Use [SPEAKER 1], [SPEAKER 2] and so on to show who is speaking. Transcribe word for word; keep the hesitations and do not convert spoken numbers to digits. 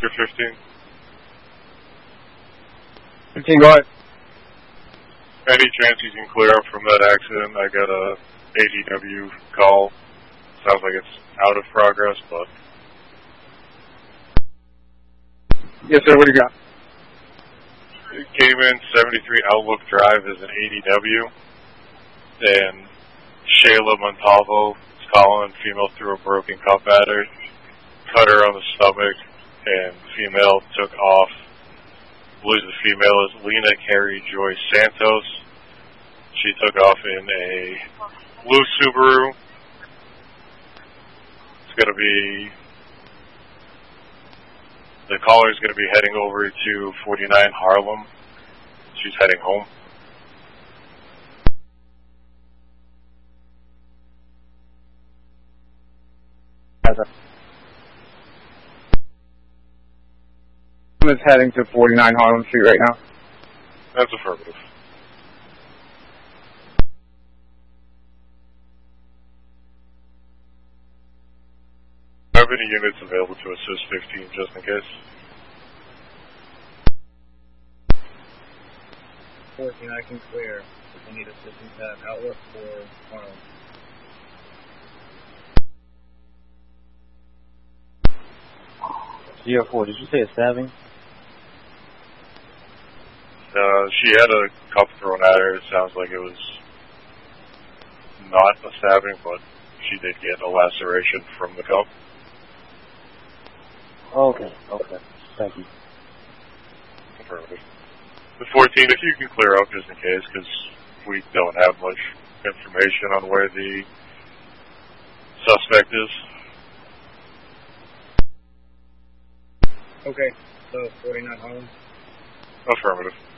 [SPEAKER 1] Oscar fifteen.
[SPEAKER 2] fifteen, go ahead.
[SPEAKER 1] Any chance you can clear up from that accident? I got a A D W call. Sounds like it's out of progress, but...
[SPEAKER 2] Yes, sir, what do you got?
[SPEAKER 1] It came in seventy-three Outlook Drive as an A D W, and Shayla Montalvo is calling. Female threw a broken cup at her, cut her on the stomach, and the female took off. I believe the female is Lena Carey Joy Santos. She took off in a blue Subaru. It's going to be, the caller is going to be heading over to forty-nine Harlem. She's heading home.
[SPEAKER 2] Is heading to forty-nine Harlem Street right now.
[SPEAKER 1] That's affirmative. Do you have any units available to assist fifteen just in case?
[SPEAKER 3] fourteen, I can clear. If you need assistance at Outlook or Harlem.
[SPEAKER 4] zero four, did you say a stabbing?
[SPEAKER 1] Uh, she had a cup thrown at her. It sounds like it was not a stabbing, but she did get a laceration from the cup.
[SPEAKER 4] Okay, okay. Thank you.
[SPEAKER 1] Affirmative. The fourteen, if you can clear up just in case, because we don't have much information on where the suspect is.
[SPEAKER 3] Okay, so forty-nine Harlem?
[SPEAKER 1] Affirmative.